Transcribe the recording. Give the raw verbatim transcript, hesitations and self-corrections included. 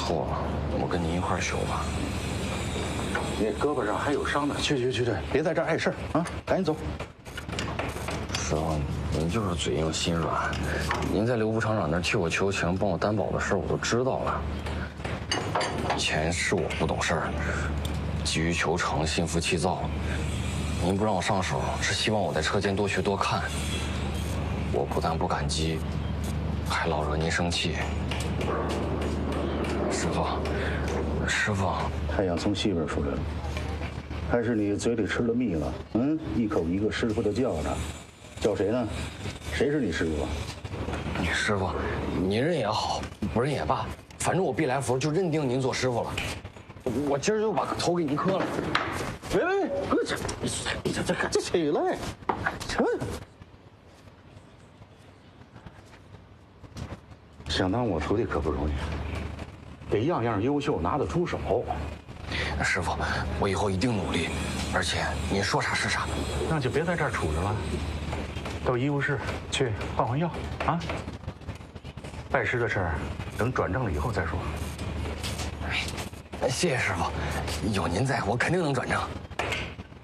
错了，我跟您一块儿修吧。 你胳膊上还有伤呢，去去去去，别在这儿碍事儿啊！赶紧走。 师傅，您就是嘴硬心软。您在刘副厂长那儿替我求情、帮我担保的事我都知道了。以前是我不懂事儿，急于求成、心浮气躁。您不让我上手，是希望我在车间多学多看。我不但不感激，还老惹您生气。师傅，师傅， 太阳从西边出来了，还是你嘴里吃了蜜了？嗯，一口一个师傅的叫着，叫谁呢？谁是你师傅啊？ 师傅，您认也好，不认也罢，反正我毕来福就认定您做师傅了。我今儿就把头给您磕了。 喂喂喂，这这这这这起来，这。想当我徒弟可不容易，得样样优秀，拿得出手。 师傅，我以后一定努力，而且您说啥是啥。 那就别在这儿杵着了，到医务室去换换药啊。拜师的事儿，等转正了以后再说。 谢谢师傅，有您在，我肯定能转正。